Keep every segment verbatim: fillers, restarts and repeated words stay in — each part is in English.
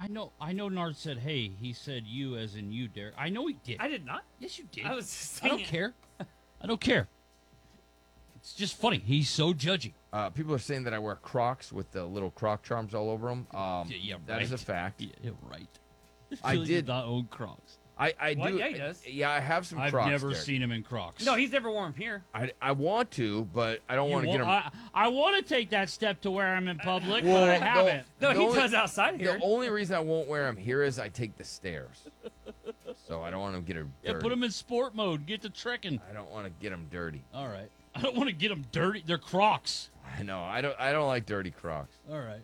I know. I know. Nard said, "Hey." He said, "You," as in you, Derek. I know he did. I did not. Yes, you did. I was just I saying don't care. I don't care. It's just funny. He's so judgy. Uh, people are saying that I wear Crocs with the little Croc charms all over them. Um, Yeah, yeah, that is a right. fact. Yeah, yeah, right. I Philly did- does not own Crocs. I, I What? do. Yeah, he does. Yeah, I have some I've Crocs. never Derek. seen him in Crocs. No, he's never worn them here. I, I want to, but I don't You want to get wa- them. I, I want to take that step to wear him in public, Well, but I no, haven't. No, The he only- does outside here. The only reason I won't wear them here is I take the stairs. So I don't want to get them Yeah, dirty. put him in sport mode. Get to trekking. I don't want to get them dirty. All right. I don't want to get them dirty. They're Crocs. I know. I don't. I don't like dirty Crocs. All right.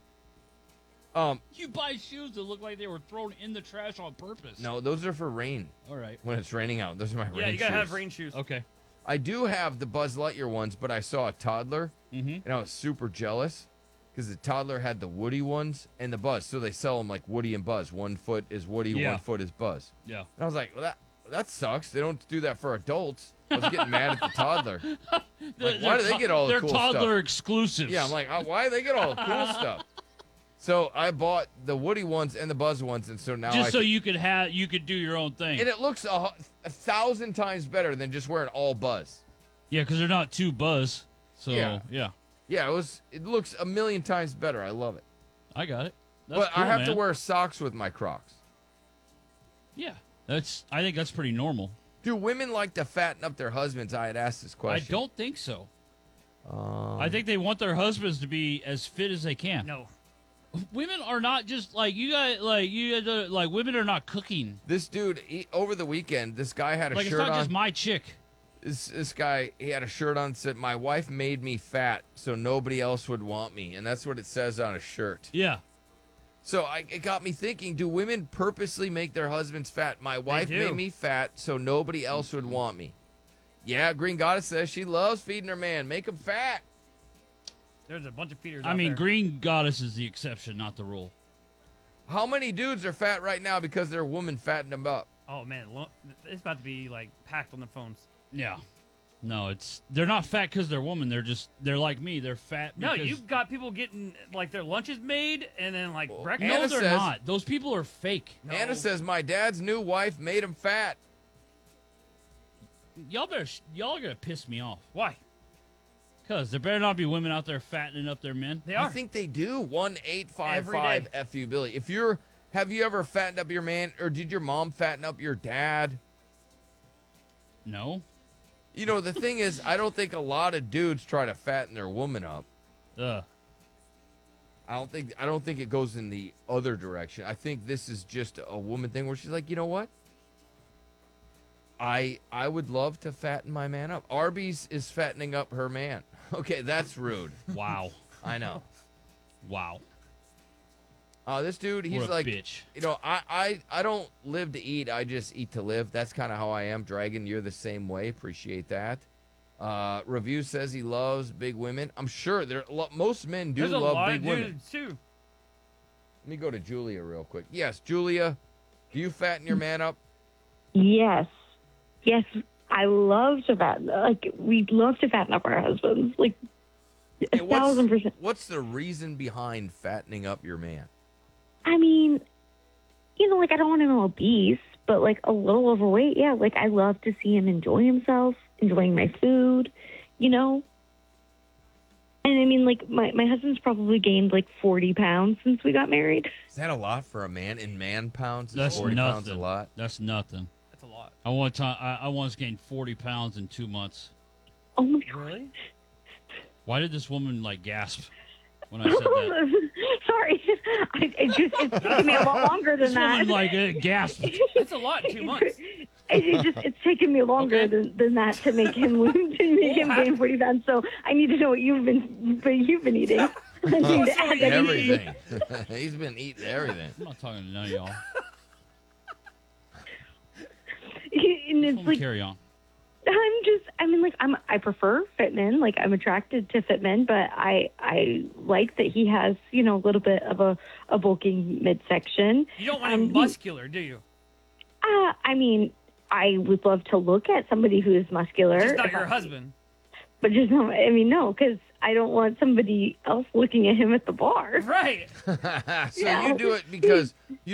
Um, You buy shoes that look like they were thrown in the trash on purpose. no, those are for rain. All right. When it's raining out, those are my rain yeah, you gotta shoes. have rain shoes. Okay. I do have the Buzz Lightyear ones, but I saw a toddler, Mm-hmm. and I was super jealous because the toddler had the Woody ones and the Buzz. So they sell them like Woody and Buzz. One foot is Woody, Yeah. one foot is Buzz. Yeah. And I was like, well, that that sucks. They don't do that for adults. I was getting mad at the toddler. Like, why do they get all the They're cool toddler stuff? exclusives. Yeah, I'm like, oh, why do they get all the cool stuff? So I bought the Woody ones and the Buzz ones, and so now just I so can- you could have you could do your own thing. and it looks a, hu- a thousand times better than just wearing all Buzz. Yeah, because they're not too buzz. So Yeah. yeah, Yeah, it was. It looks a million times better. I love it. I got it. That's but I cool, have to man. wear socks with my Crocs. Yeah, that's. I think that's pretty normal. Do women like to fatten up their husbands? I had asked this question. I don't think so. Um, I think they want their husbands to be as fit as they can. No. Women are not just like you guys. Like you guys. Are, like women are not cooking. this dude he, over the weekend. This guy had a Like it's shirt not on. just my chick. this this guy he had a shirt on that said, "My wife made me fat so nobody else would want me," and that's what it says on a shirt. Yeah. So I, it got me thinking: do women purposely make their husbands fat? My wife do. made me fat so nobody else would want me. Yeah, Green Goddess says she loves feeding her man. Make him fat. There's a bunch of feeders I out mean, there. Green Goddess is the exception, not the rule. How many dudes are fat right now because their woman fattened them up? Oh, man. lo- It's about to be, like, packed on the phones. Yeah. No, it's they're not fat because they're women. They're just they're like me. They're fat. No, because, you've got people getting, like, their lunches made and then, like, breakfast. No, Anna they're says- not. Those people are fake. No. Anna says my dad's new wife made him fat. Y'all better y'all are gonna piss me off. Why? Cause there better not be women out there fattening up their men. They I are. think they do. One eight five Every five day. F U Billy. If you're, have you ever fattened up your man, or did your mom fatten up your dad? No. You know, the thing is, I don't think a lot of dudes try to fatten their woman up. Uh. I don't think I don't think it goes in the other direction. I think this is just a woman thing where she's like, you know what? I I would love to fatten my man up. Arby's is fattening up her man. Okay, that's rude. Wow. I know. Wow. Uh, this dude, he's what a like, bitch. you know, I, I I don't live to eat. I just eat to live. That's kind of how I am. Dragon, you're the same way. Appreciate that. Uh, Review says he loves big women. I'm sure there lo- most men do There's a love lot big of women. dudes, too. Let me go to Julia real quick. Yes, Julia, do you fatten your man up? Yes. Yes. I love to fatten. Like, we love to fatten up our husbands. Like, a Hey, what's, thousand percent. what's the reason behind fattening up your man? I mean, you know, like, I don't want him obese, but, like, a little overweight. Yeah. Like, I love to see him enjoy himself, enjoying my food, you know? And I mean, like, my, my husband's probably gained, like, forty pounds since we got married. Is that a lot for a man in man pounds? Is That's forty nothing. pounds a lot? That's nothing. That's a lot. I want to. I, I once gained forty pounds in two months. Oh, my God. Really? Why did this woman like gasp when I said that? Sorry. I, it just, it's taken me a lot longer than This that. woman like uh, gasped. That's a lot in two months. It, it just it's taken me longer Okay. than, than that to make him lose to make him gain forty pounds. So I need to know what you've been what you've been eating. I need to add that into- Everything. He's been eating everything. I'm not talking to none of y'all. And it's Just like carry on. I'm just I mean like I'm I prefer fit men. Like I'm attracted to fit men, but I I like that he has, you know, a little bit of a, a bulking midsection. You don't want Um, him he- muscular, do you? Uh, I mean, I would love to look at somebody who is muscular. Just not if your I- husband. But just not, I mean, no, because I don't want somebody else looking at him at the bar. Right. So Yeah. you do it because